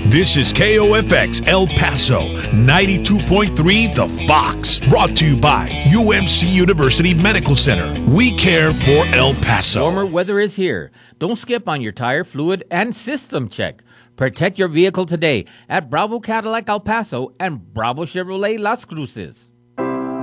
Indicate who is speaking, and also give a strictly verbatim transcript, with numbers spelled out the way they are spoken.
Speaker 1: This is K O F X El Paso, ninety-two point three The Fox. Brought to you by U M C University Medical Center. We care for El Paso.
Speaker 2: Warmer weather is here. Don't skip on your tire, fluid, and system check. Protect your vehicle today at Bravo Cadillac El Paso and Bravo Chevrolet Las Cruces.